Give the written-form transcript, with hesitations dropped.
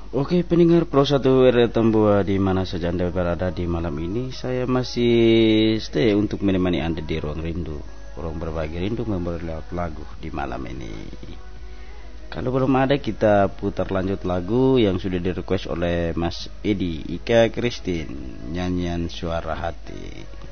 Oke pendengar Pro 1 RR Tambua di mana saja Anda berada di malam ini, saya masih stay untuk menemani Anda di ruang rindu, ruang berbagi rindu memberi lagu di malam ini. Kalau belum ada, kita putar lanjut lagu yang sudah direquest oleh Mas Edi Ika Christine, nyanyian Suara Hati.